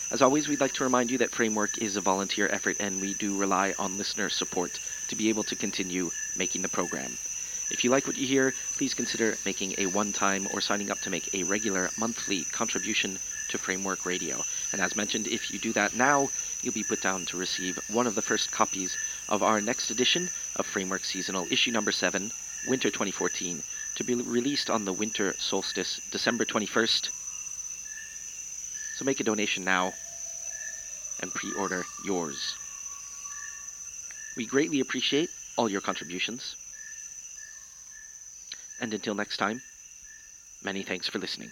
As always, we'd like to remind you that Framework is a volunteer effort and we do rely on listener support to be able to continue making the program. If you like what you hear, please consider making a one-time or signing up to make a regular monthly contribution to Framework Radio. And as mentioned, if you do that now, you'll be put down to receive one of the first copies of our next edition of Framework Seasonal, issue number 7, Winter 2014, to be released on the winter solstice, December 21st. So make a donation now and pre-order yours. We greatly appreciate all your contributions. And until next time, many thanks for listening.